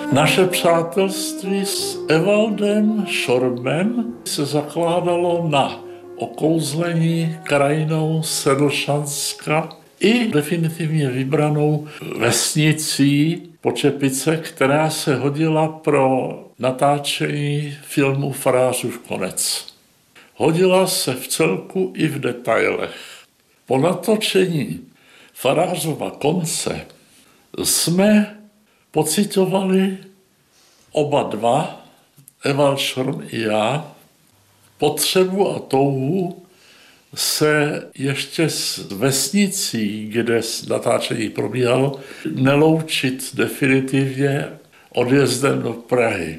Naše přátelství s Evaldem Šormem se zakládalo na okouzlení krajinou Sedlčanska i definitivně vybranou vesnicí Počepice, která se hodila pro natáčení filmu Farářův konec. Hodila se v celku i v detailech. Po natočení Farářova konce jsme pocitovali oba dva, Evald Šorm i já, potřebu a touhu se ještě s vesnicí, kde natáčení probíhalo, neloučit definitivně odjezdem do Prahy.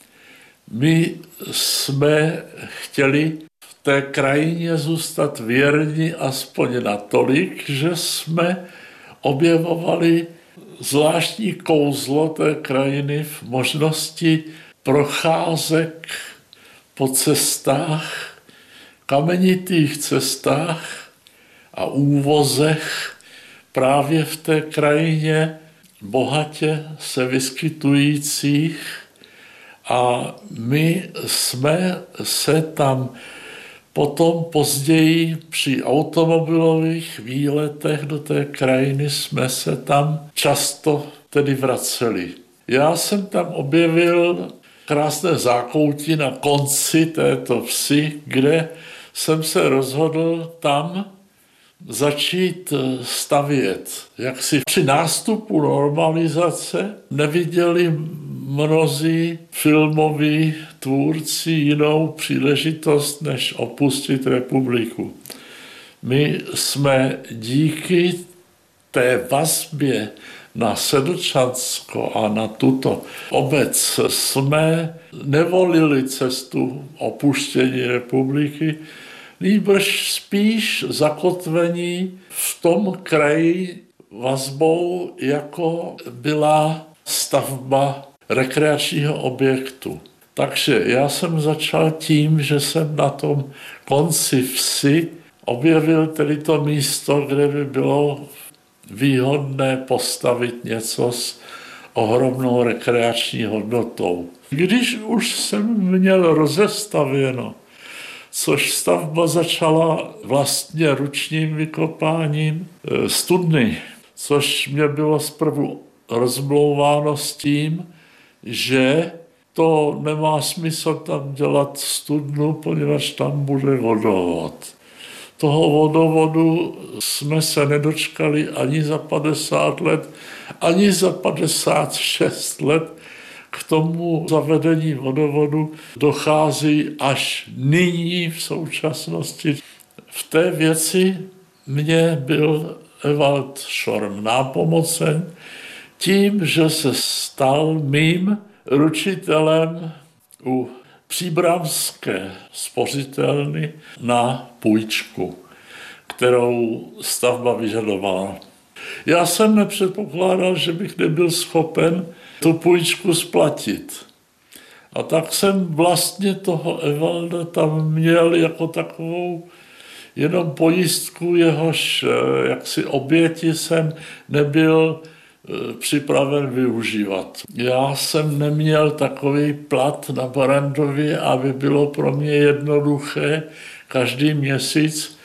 My jsme chtěli v té krajině zůstat věrni aspoň natolik, že jsme objevovali zvláštní kouzlo té krajiny v možnosti procházek po cestách, kamenitých cestách a úvozech právě v té krajině bohatě se vyskytujících, a my jsme se tam potom později při automobilových výletech do té krajiny jsme se tam často tedy vraceli. Já jsem tam objevil krásné zákoutí na konci této vsi, kde jsem se rozhodl tam začít stavět. Jak si při nástupu normalizace neviděli mnozí filmoví tvůrci jinou příležitost, než opustit republiku. My jsme díky té vazbě na Sedlčansko a na tuto obec jsme nevolili cestu opuštění republiky, nýbrž spíš zakotvení v tom kraji vazbou, jako byla stavba rekreačního objektu. Takže já jsem začal tím, že jsem na tom konci vsi objevil tedy to místo, kde by bylo výhodné postavit něco s ohromnou rekreační hodnotou. Když už jsem měl rozestavěno, což stavba začala vlastně ručním vykopáním studny, což mě bylo zprvu rozmlouváno s tím, že to nemá smysl tam dělat studnu, poněvadž tam bude vodovod. Toho vodovodu jsme se nedočkali ani za 50 let, ani za 56 let. K tomu zavedení vodovodu dochází až nyní v současnosti. V té věci mě byl Evald Šorm nápomocen tím, že se stal mým ručitelem u příbramské spořitelny na půjčku, kterou stavba vyžadovala. Já jsem nepředpokládal, že bych nebyl schopen tu půjčku splatit. A tak jsem vlastně toho Evalda tam měl jako takovou jenom pojistku, jehož jaksi oběti jsem nebyl připraven využívat. Já jsem neměl takový plat na Barrandově, aby bylo pro mě jednoduché každý měsíc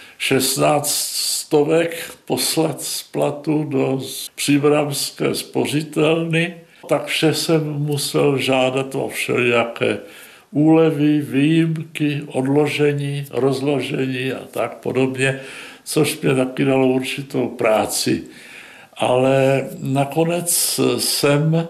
16 stovek poslat z platu do příbramské spořitelny, takže jsem musel žádat o všelijaké úlevy, výjimky, odložení, rozložení a tak podobně, což mě taky dalo určitou práci. Ale nakonec jsem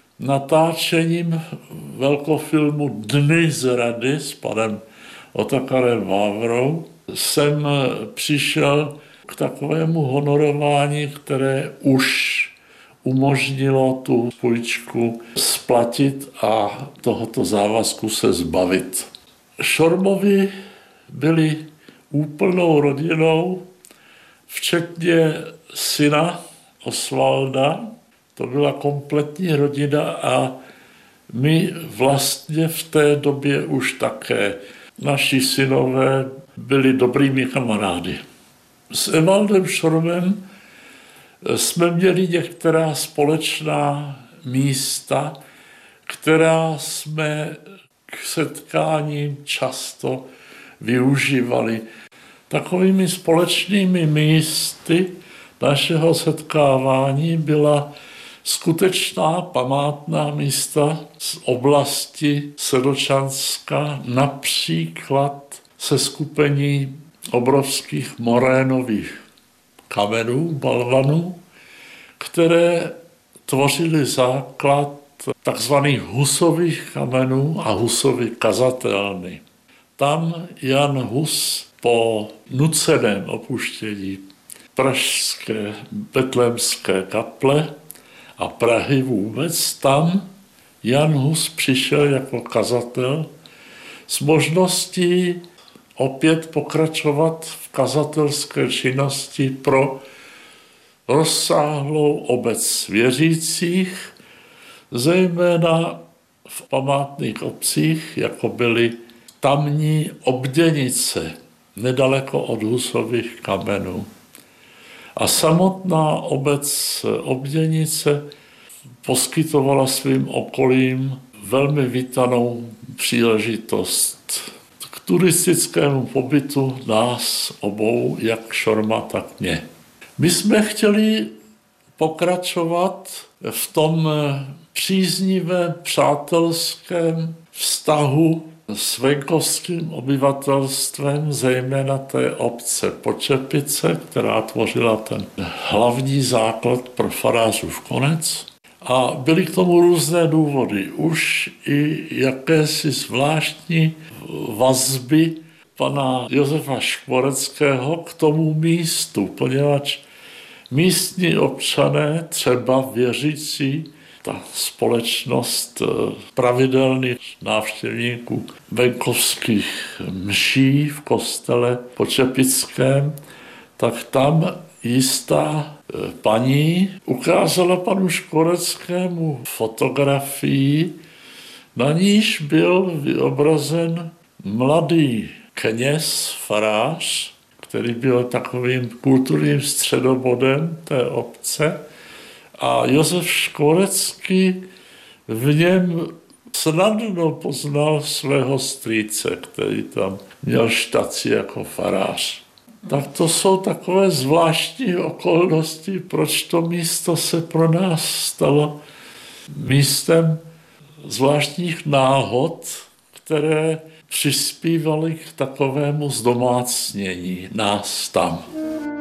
natáčením velkofilmu Dny zrady s panem Otakarem Vávrou jsem přišel k takovému honorování, které už umožnilo tu půjčku splatit a tohoto závazku se zbavit. Šormovi byli úplnou rodinou, včetně syna Osvalda. To byla kompletní rodina a my vlastně v té době už také naši synové byli dobrými kamarády. S Evaldem Šormem jsme měli některá společná místa, která jsme k setkáním často využívali. Takovými společnými místy našeho setkávání byla skutečná památná místa z oblasti Sedlčanska, například seskupení obrovských morénových kamenů, balvanů, které tvořily základ takzvaných Husových kamenů a Husovy kazatelny. Tam Jan Hus po nuceném opuštění pražské betlémské kaple a Prahy vůbec, tam Jan Hus přišel jako kazatel s možností opět pokračovat v kazatelské činnosti pro rozsáhlou obec věřících, zejména v památných obcích, jako byly tamní Obděnice, nedaleko od Husových kamenů. A samotná obec Obděnice poskytovala svým okolím velmi vítanou příležitost k turistickému pobytu nás obou, jak Šorma, tak mě. My jsme chtěli pokračovat v tom příznivém přátelském vztahu s venkovským obyvatelstvem, zejména té obce Počepice, která tvořila ten hlavní základ pro farářův konec. A byly k tomu různé důvody. Už i jakési zvláštní vazby pana Josefa Škvoreckého k tomu místu, poněvadž místní občané, třeba věřící, ta společnost pravidelných návštěvníků venkovských mší v kostele Počepickém, tak tam jistá paní ukázala panu Škvoreckému fotografii, na níž byl vyobrazen mladý kněz, farář, který byl takovým kulturním středobodem té obce, a Josef Škvorecký v něm snadno poznal svého strýce, který tam měl štaci jako farář. Tak to jsou takové zvláštní okolnosti, proč to místo se pro nás stalo místem zvláštních náhod, které přispívaly k takovému zdomácnění nás tam.